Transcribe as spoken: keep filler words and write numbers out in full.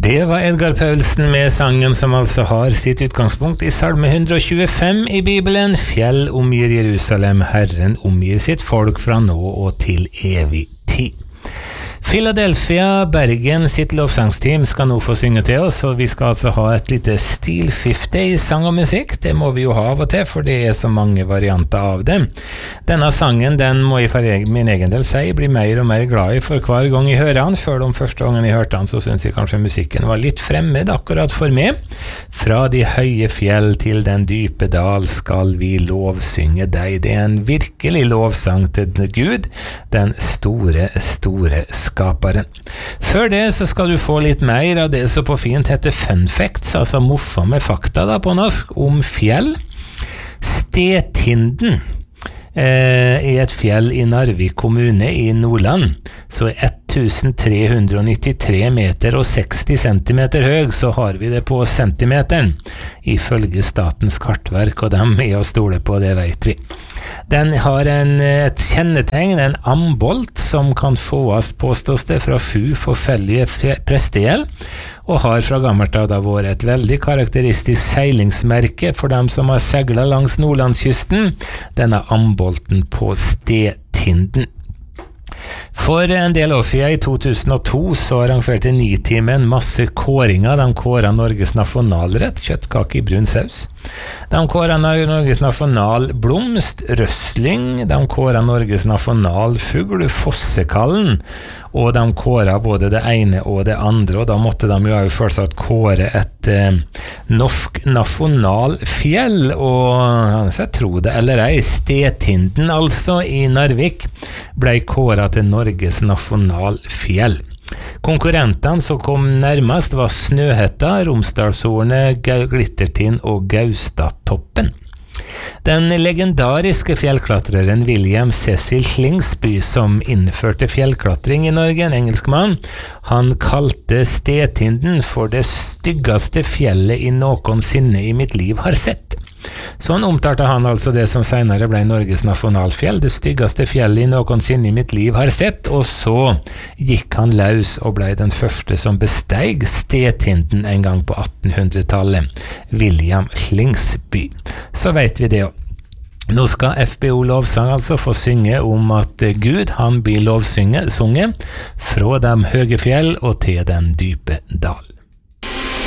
Det var Edgar Paulsen med sangen som altså har sitt utgangspunkt i Salme one twenty-five i Bibelen. Fjell omgir Jerusalem, Herren omgir sitt folk fra nå og til evig tid. Philadelphia, Bergen sitt lovsangsteam skal nå få synge til oss, og vi skal altså ha et lite stilskifte i sang og musikk. Det må vi jo ha av og til, for det er så mange varianter av det. Denne sangen, den må jeg for min egen del si, bli mer og mer glad i for hver gang jeg hører den. Før de første gangen jeg hørte den, så synes jeg kanskje musikken var litt fremmed akkurat for meg. Fra de høye fjell til den dype dal skal vi lovsynge deg. Det er en virkelig lovsang til Gud, den store, store skaperen. Før det så skal du få litt mer av det som på fint heter fun facts, altså morsomme fakta da på norsk, om fjell. Stetinden eh, er et fjell i Narvik kommune i Nordland, så er tre hundre nittitre meter og seksti centimeter høy, så har vi det på centimeteren, ifølge Statens kartverk, og dem er å stole på, det vet vi. Den har en, et kjennetegn, en ambolt, som kan sjåast påstås det fra sju forskjellige prestehjell, og har fra gammelt av da vært et veldig karakteristisk seilingsmerke for dem som har seglet langs Nordlandskysten, denne ambolten på Stetinden. For en del år siden, i to tusen og to, så arrangerte Nitimen masse kåringer. De kåret Norges nasjonalrett, kjøttkake i brun saus. De kåret Norges nasjonalblomst, røsling. De kåret Norges nasjonalfugl, fossekallen. Og de kåret både det ene og det andre, og da måtte de jo selvsagt kåre et eh, norsk nasjonalfjell, og så jeg tror det eller ei, Stetinden altså i Narvik ble kåret til Norges nasjonalfjell. Konkurrentene som kom nærmest var Snøhetta, Romsdalshornet, Glittertind og Gaustatoppen. Den legendariske fjellklatreren William Cecil Slingsby, som innførte fjellklatring i Norge, en engelskmann, han kalte Stetinden for det styggeste fjellet i noensinne i mitt liv har sett. Sånn omtalte han altså det som senere ble Norges nasjonalfjell, det styggeste fjellet i noensinne i mitt liv har sett, og så gikk han løs og ble den første som besteig Stetinden en gang på attenhundretallet, William Slingsby. Så vet vi det jo. Nå skal F B O Lovsang altså få synge om at Gud, han blir lovsunget fra de høye fjell og til den dype dal.